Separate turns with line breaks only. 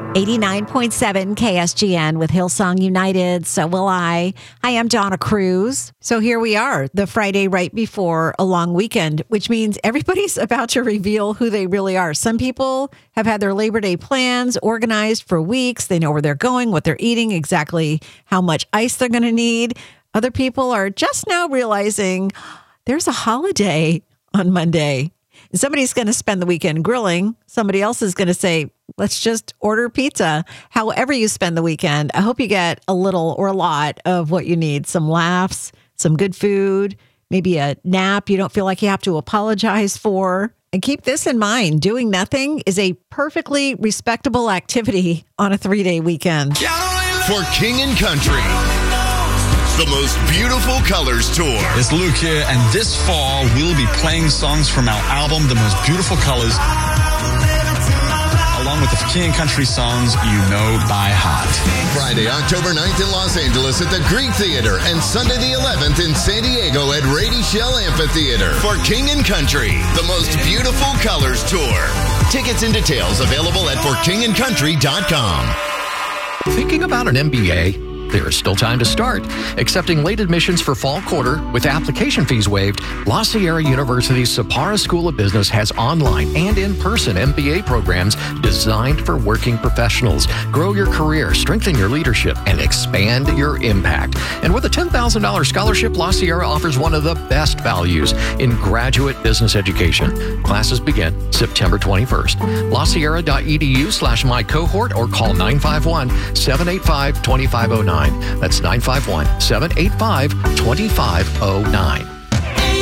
89.7 KSGN with Hillsong United, So Will I. Hi, I'm Donna Cruz. So here we are, the Friday right before a long weekend, which means everybody's about to reveal who they really are. Some people have had their Labor Day plans organized for weeks. They know where they're going, what they're eating, exactly how much ice they're going to need. Other people are just now realizing there's a holiday on Monday. Somebody's going to spend the weekend grilling. Somebody else is going to say, let's just order pizza. However you spend the weekend, I hope you get a little or a lot of what you need. Some laughs, some good food, maybe a nap you don't feel like you have to apologize for. And keep this in mind, doing nothing is a perfectly respectable activity on a 3-day weekend.
For King and Country, the most beautiful colors tour.
It's Luke here, and this fall we'll be playing songs from our album, The Most Beautiful Colors, along with the King and Country songs you know by heart.
Friday, October 9th in Los Angeles at the Greek Theater, and Sunday the 11th in San Diego at Rady Shell Amphitheater. For King and Country, the Most Beautiful Colors tour. Tickets and details available at forkingandcountry.com.
Thinking about an MBA? There is still time to start. Accepting late admissions for fall quarter with application fees waived, La Sierra University's Sapara School of Business has online and in-person MBA programs designed for working professionals. Grow your career, strengthen your leadership, and expand your impact. And with a $10,000 scholarship, La Sierra offers one of the best values in graduate business education. Classes begin September 21st. LaSierra.edu/mycohort or call 951-785-2509. That's 951-785-2509.